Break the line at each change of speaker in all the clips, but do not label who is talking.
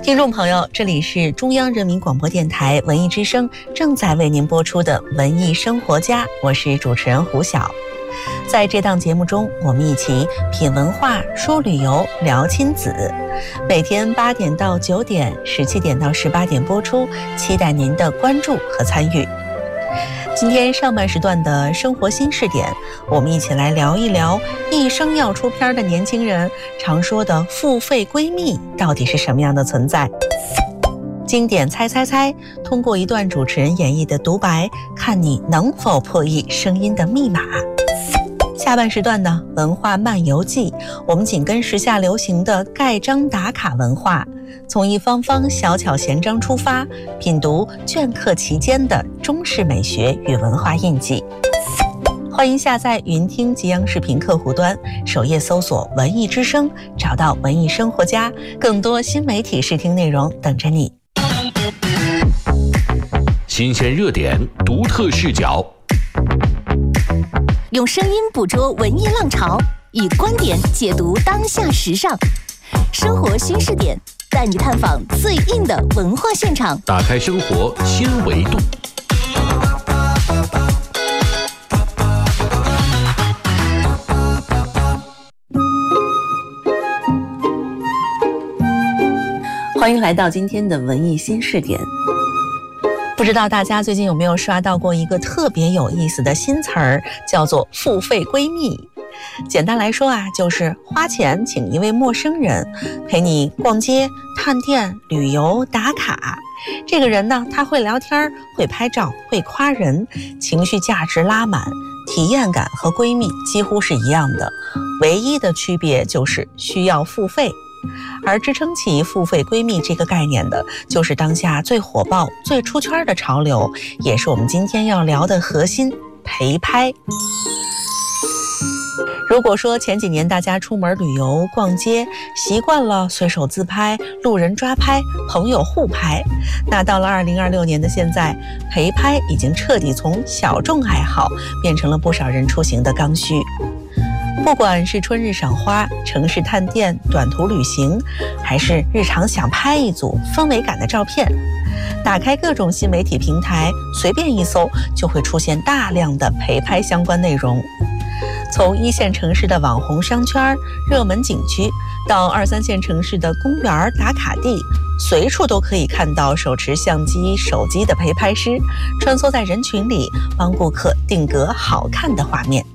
听众朋友，这里是中央人民广播电台文艺之声正在为您播出的文艺生活家，我是主持人胡晓。在这档节目中，我们一起品文化、说旅游、聊亲子。每天8点到9点，17点到18点播出，期待您的关注和参与。今天上半时段的生活新视点，我们一起来聊一聊一生要出片的年轻人常说的付费闺蜜到底是什么样的存在。经典猜猜猜，通过一段主持人演绎的独白，看你能否破译声音的密码。下半时段呢，文化漫游记，我们紧跟时下流行的盖章打卡文化，从一方方小巧闲章出发，品读镌刻其间的中式美学与文化印记。欢迎下载云听吉阳视频客户端，首页搜索文艺之声，找到文艺生活家，更多新媒体视听内容等着你。
新鲜热点，独特视角，
用声音捕捉文艺浪潮，以观点解读当下时尚。生活新视点，带你探访最硬的文化现场，
打开生活新维度。
欢迎来到今天的文艺新视点。不知道大家最近有没有刷到过一个特别有意思的新词儿，叫做付费闺蜜。简单来说啊，就是花钱请一位陌生人陪你逛街、探店、旅游、打卡。这个人呢，他会聊天、会拍照、会夸人，情绪价值拉满，体验感和闺蜜几乎是一样的，唯一的区别就是需要付费。而支撑起付费闺蜜这个概念的，就是当下最火爆、最出圈的潮流，也是我们今天要聊的核心——陪拍。如果说前几年大家出门旅游、逛街，习惯了随手自拍、路人抓拍、朋友互拍，那到了2026年的现在，陪拍已经彻底从小众爱好变成了不少人出行的刚需。不管是春日赏花、城市探店、短途旅行，还是日常想拍一组氛围感的照片，打开各种新媒体平台，随便一搜就会出现大量的陪拍相关内容。从1线城市的网红商圈、热门景区，到2、3线城市的公园打卡地，随处都可以看到手持相机、手机的陪拍师穿梭在人群里，帮顾客定格好看的画面。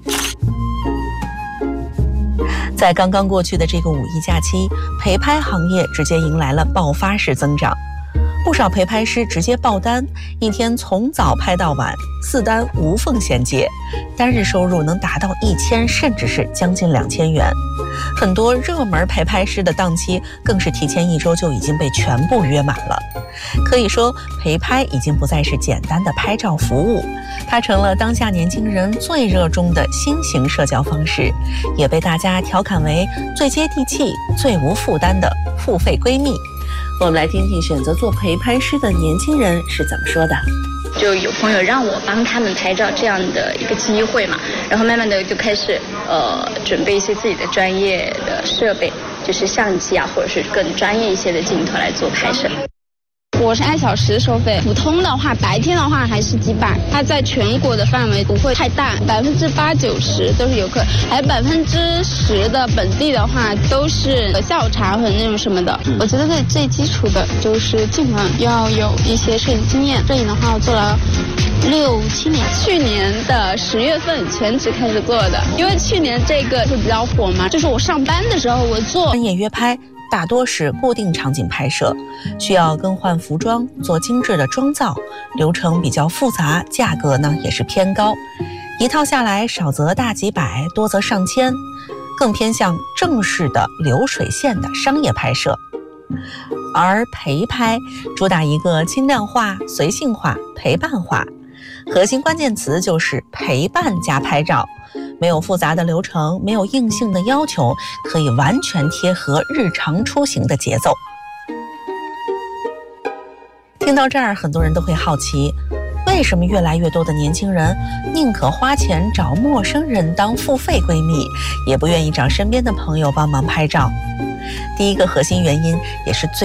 在刚刚过去的这个5一假期，陪拍行业直接迎来了爆发式增长。不少陪拍师直接爆单，一天从早拍到晚，4单无缝衔接，单日收入能达到1000，甚至是将近2000元。很多热门陪拍师的档期更是提前1周就已经被全部约满了。可以说，陪拍已经不再是简单的拍照服务，它成了当下年轻人最热衷的新型社交方式，也被大家调侃为最接地气、最无负担的付费闺蜜。我们来听听选择做陪拍师的年轻人是怎么说的。
就有朋友让我帮他们拍照这样的一个机会嘛，然后慢慢的就开始准备一些自己的专业的设备，就是相机啊，或者是更专业一些的镜头来做拍摄。
我是按小时收费，普通的话白天的话还是几百，它在全国的范围不会太大，80%、90%都是游客，还有10%的本地的话都是下午茶或者那种什么的。我觉得最基础的就是基本上要有一些摄影经验，摄影的话我做了6、7年，去年的10月份全职开始做的，因为去年这个就比较火嘛，就是我上班的时候我做
专业约拍。大多是固定场景拍摄，需要更换服装，做精致的妆造，流程比较复杂，价格呢也是偏高，一套下来少则大几百，多则上千，更偏向正式的流水线的商业拍摄。而陪拍主打一个轻量化、随性化、陪伴化，核心关键词就是陪伴加拍照。没有复杂的流程，没有硬性的要求，可以完全贴合日常出行的节奏。听到这儿，很多人都会好奇，为什么越来越多的年轻人宁可花钱找陌生人当付费闺蜜，也不愿意找身边的朋友帮忙拍照？第一个核心原因，也是最